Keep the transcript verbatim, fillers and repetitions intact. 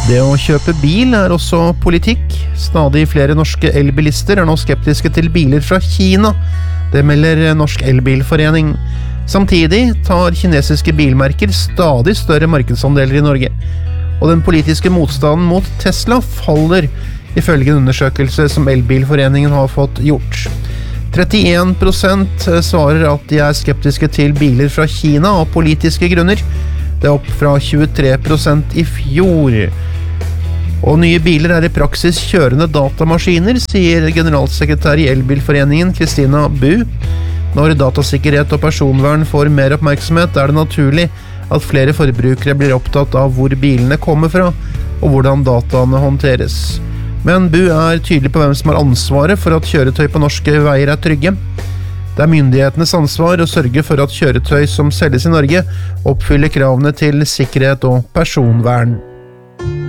Det å kjøpe bil er også politikk. Stadig flere norske elbilister er nå skeptiske til biler fra Kina. Det melder Norsk Elbilforening. Samtidig tar kinesiske bilmerker stadig større markedsandeler i Norge. Og den politiske motstanden mot Tesla faller, ifølge en undersøkelse som Elbilforeningen har fått gjort. trettien prosent svarer at de er skeptiske til biler fra Kina av politiske grunner. Det er opp fra tjuetre prosent i fjor. Og nye biler er i praksis kjørende datamaskiner, sier generalsekretær i Elbilforeningen, Kristina Bu. Når datasikkerhet og personvern får mer oppmerksomhet, er det naturlig at flere forbrukere blir opptatt av hvor bilene kommer fra, og hvordan dataene håndteres. Men Bu er tydelig på hvem som har ansvaret for at kjøretøy på norske veier er trygge. Det er myndighetenes ansvar å sørge for at kjøretøy som selges i Norge oppfyller kravene til sikkerhet og personvern.